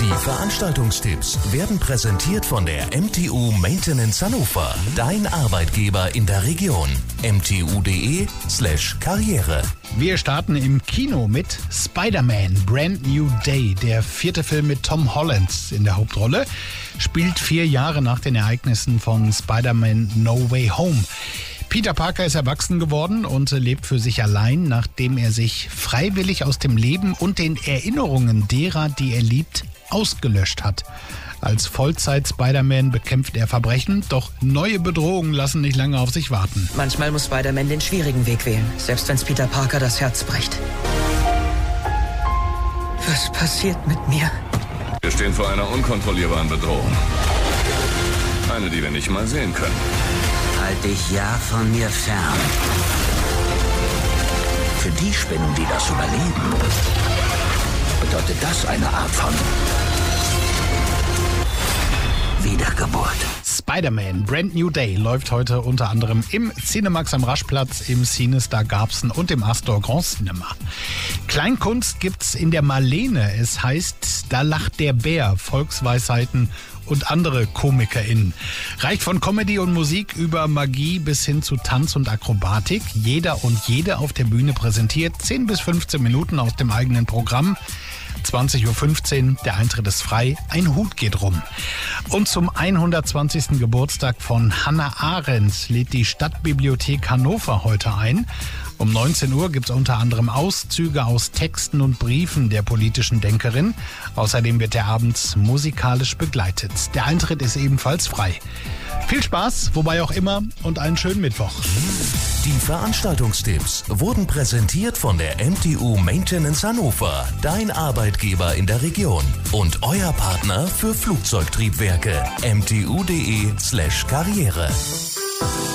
Die Veranstaltungstipps werden präsentiert von der MTU Maintenance Hannover. Dein Arbeitgeber in der Region. mtu.de/Karriere. Wir starten im Kino mit Spider-Man Brand New Day. Der 4. Film mit Tom Holland in der Hauptrolle spielt 4 Jahre nach den Ereignissen von Spider-Man No Way Home. Peter Parker ist erwachsen geworden und lebt für sich allein, nachdem er sich freiwillig aus dem Leben und den Erinnerungen derer, die er liebt, ausgelöscht hat. Als Vollzeit-Spider-Man bekämpft er Verbrechen, doch neue Bedrohungen lassen nicht lange auf sich warten. Manchmal muss Spider-Man den schwierigen Weg wählen, selbst wenn es Peter Parker das Herz bricht. Was passiert mit mir? Wir stehen vor einer unkontrollierbaren Bedrohung. Eine, die wir nicht mal sehen können. Halt dich ja von mir fern. Für die Spinnen, die das überleben, bedeutet das eine Art von Wiedergeburt. Spider-Man Brand New Day läuft heute unter anderem im Cinemax am Raschplatz, im Cinestar Garbsen und im Astor Grand Cinema. Kleinkunst gibt's in der Marlene. Es heißt, da lacht der Bär, Volksweisheiten und andere KomikerInnen. Reicht von Comedy und Musik über Magie bis hin zu Tanz und Akrobatik. Jeder und jede auf der Bühne präsentiert 10 bis 15 Minuten aus dem eigenen Programm. 20.15 Uhr, der Eintritt ist frei, ein Hut geht rum. Und zum 120. Geburtstag von Hannah Arendt lädt die Stadtbibliothek Hannover heute ein. Um 19 Uhr gibt es unter anderem Auszüge aus Texten und Briefen der politischen Denkerin. Außerdem wird der Abend musikalisch begleitet. Der Eintritt ist ebenfalls frei. Viel Spaß, wobei auch immer, und einen schönen Mittwoch. Die Veranstaltungstipps wurden präsentiert von der MTU Maintenance Hannover. Dein Arbeitgeber in der Region. Und euer Partner für Flugzeugtriebwerke. mtu.de/Karriere.